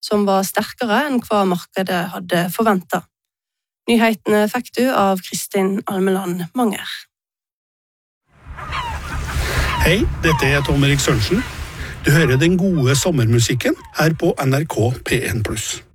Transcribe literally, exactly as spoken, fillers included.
som var sterkere enn hva markedet hadde forventet. Nyhetene fikk du av Kristin Almeland Manger. Hei, dette er Tom Erik Sørensen. Du hører den gode sommermusikken her på N R K P en pluss.